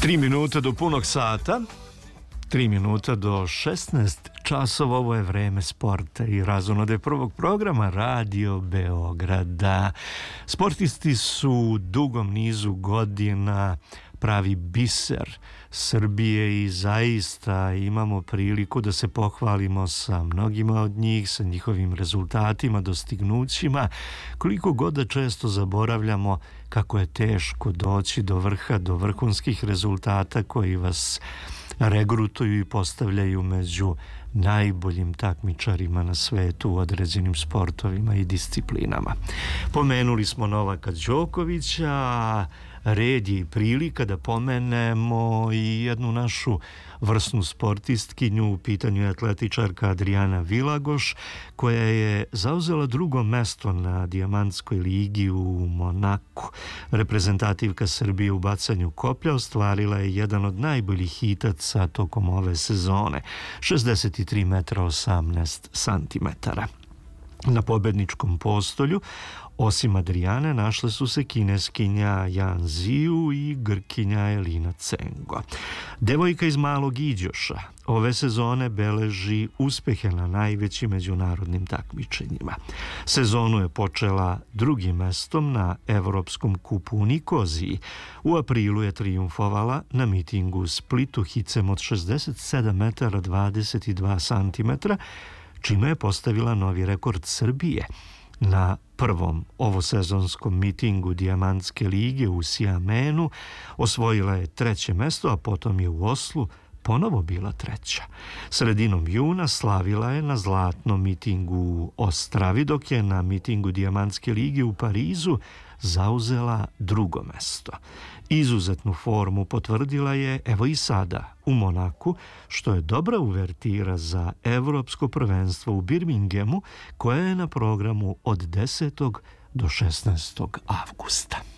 3 minuta do punog sata, 3 minuta do 16 časova, ovo je vreme sporta i razonode prvog programa Radio Beograda. Sportisti su u dugom nizu godina pravi biser Srbije i zaista imamo priliku da se pohvalimo sa mnogima od njih, sa njihovim rezultatima, dostignućima, koliko god da često zaboravljamo kako je teško doći do vrha, do vrhunskih rezultata koji vas regrutuju i postavljaju među najboljim takmičarima na svetu u određenim sportovima i disciplinama. Pomenuli smo Novaka Đokovića, red je i prilika da pomenemo i jednu našu vrsnu sportistkinju, u pitanju je atletičarka Adriana Vilagoš, koja je zauzela drugo mesto na Dijamantskoj ligi u Monaku. Reprezentativka Srbije u bacanju koplja ostvarila je jedan od najboljih hitaca tokom ove sezone, 63 metra 18 santimetara. Na pobedničkom postolju, osim Adrijane, našle su se kineskinja Yan Ziu i Grkinja Elina Cengo. Devojka iz Malog Iđoša ove sezone beleži uspehe na najvećim međunarodnim takmičenjima. Sezonu je počela drugim mestom na Evropskom kupu u Nikoziji. U aprilu je trijumfovala na mitingu u Splitu hicem od 67 metara 22 santimetra, čime je postavila novi rekord Srbije. Na prvom ovosezonskom mitingu Dijamantske lige u Siamenu osvojila je 3. mesto, a potom je u Oslu ponovo bila 3. Sredinom juna slavila je na zlatnom mitingu u Ostravi, dok je na mitingu Dijamantske lige u Parizu zauzela 2. mesto. Izuzetnu formu potvrdila je evo i sada u Monaku, što je dobra uvertira za Evropsko prvenstvo u Birminghamu, koje je na programu od 10. do 16. avgusta.